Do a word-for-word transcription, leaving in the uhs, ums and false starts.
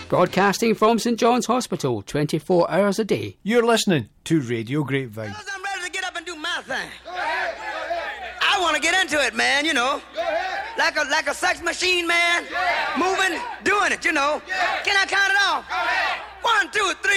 Broadcasting from St John's Hospital, twenty-four hours a day. You're listening to Radio Grapevine. Fellas, I'm ready to get up and do my thing. Go ahead, go ahead. I want to get into it, man, you know. Go ahead. Like a like a sex machine, man. Yeah. Moving, doing it, you know. Yeah. Can I count it off? Go ahead. One, two, three.